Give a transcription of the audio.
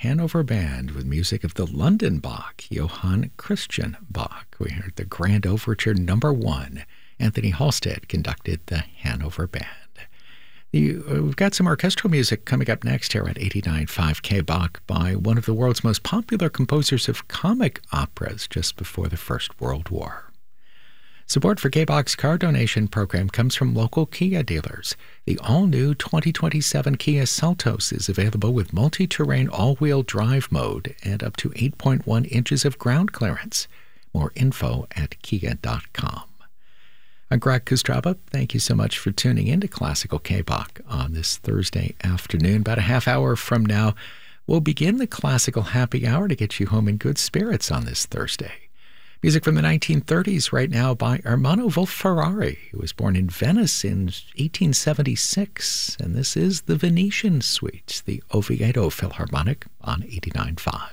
Hanover Band with music of the London Bach, Johann Christian Bach. We heard the Grand Overture Number 1. Anthony Halstead conducted the Hanover Band. We've got some orchestral music coming up next here at 89.5 K-Bach by one of the world's most popular composers of comic operas just before the First World War. Support for K-Bach's car donation program comes from local Kia dealers. The all-new 2027 Kia Seltos is available with multi-terrain all-wheel drive mode and up to 8.1 inches of ground clearance. More info at kia.com. I'm Greg Kostraba. Thank you so much for tuning in to Classical K-Bach on this Thursday afternoon. About a half hour from now, we'll begin the Classical Happy Hour to get you home in good spirits on this Thursday. Music from the 1930s right now by Ermanno Wolf-Ferrari, who was born in Venice in 1876. And this is the Venetian Suite, the Oviedo Philharmonic on 89.5.